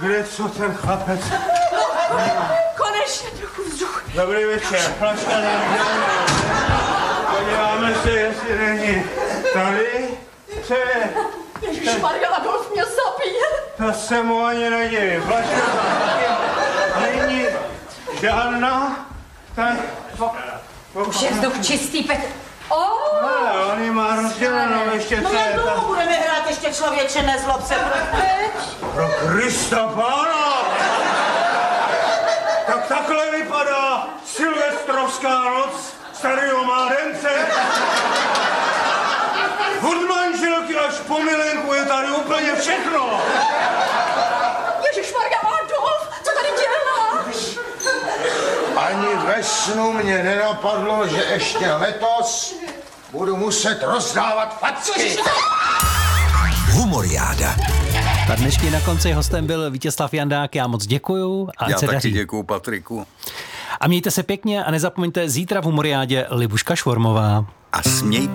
Kde co ten chlapec? Konečně trochu vzduchu. Dobrý večer, flaška nám. Podíváme se, jestli není tady. Co je? Ježišmarja, Adolf mě zabije. To se mu ani nedivím. Flaška tam taky není žádná. Tak... Už je vzduch čistý, Petr. Ale on ji má rozdělenou ještě. No jak dlouho budeme hrát ještě, člověče, nezlob se. Pro Krista Pána! Tak takhle vypadá silvestrovská noc starého mládence. Od manželky až po milenku je tady úplně všechno. Ježišmarja, Adolf, co tady děláš? Ani ve snu mě nenapadlo, že ještě letos budu muset rozdávat facky. Humoriáda. Ta dnešní na konci hostem byl Vítězslav Jandák, já moc děkuju. Já taky děkuju, Patriku. A mějte se pěkně a nezapomeňte zítra v Humoriádě Libuška Švormová. A smějte